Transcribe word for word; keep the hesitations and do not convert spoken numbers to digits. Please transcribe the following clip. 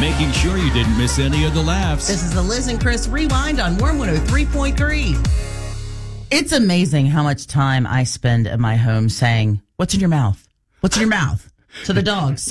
making sure you didn't miss any of the laughs. This is the Liz and Chris Rewind on Warm one oh three point three. It's amazing how much time I spend at my home saying, "What's in your mouth? What's in your mouth?" to the dogs.